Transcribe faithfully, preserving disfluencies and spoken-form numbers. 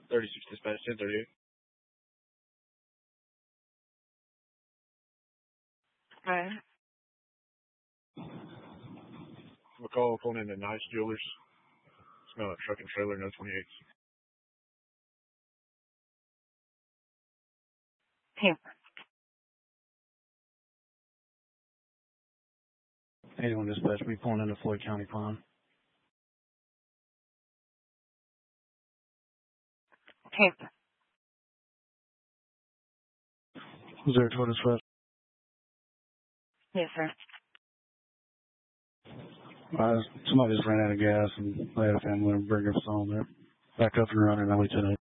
thirty-six dispatch, ten thirty-eight. Okay. McCall pulling into Nice Jewelers. Smell a truck and trailer, no twenty-eights. Here. eighty-one dispatch, we pulling into Floyd County Pond. Here. zero two dispatch. Yes, sir. Uh, somebody just ran out of gas and they had a family member bring us on there. Back up and running, now we today.